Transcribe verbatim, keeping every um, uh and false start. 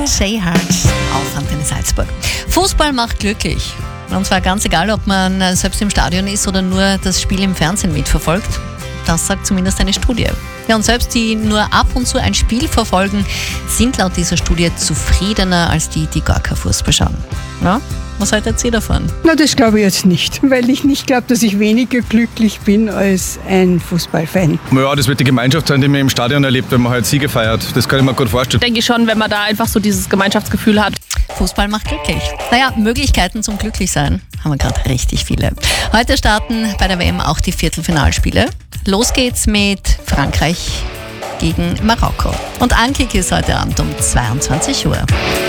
Say Hard auf Antenne Salzburg. Fußball macht glücklich. Und zwar ganz egal, ob man selbst im Stadion ist oder nur das Spiel im Fernsehen mitverfolgt. Das sagt zumindest eine Studie. Ja, und selbst die nur ab und zu ein Spiel verfolgen, sind laut dieser Studie zufriedener als die, die gar kein Fußball schauen. Ja? Was haltet ihr davon? Na, das glaube ich jetzt nicht, weil ich nicht glaube, dass ich weniger glücklich bin als ein Fußballfan. Ja, das wird die Gemeinschaft sein, die man im Stadion erlebt, wenn man halt Siege feiert. Das kann ich mir gut vorstellen. Denke ich schon, wenn man da einfach so dieses Gemeinschaftsgefühl hat. Fußball macht glücklich. Naja, Möglichkeiten zum Glücklichsein haben wir gerade richtig viele. Heute starten bei der W M auch die Viertelfinalspiele. Los geht's mit Frankreich gegen Marokko. Und Ankick ist heute Abend um zweiundzwanzig Uhr.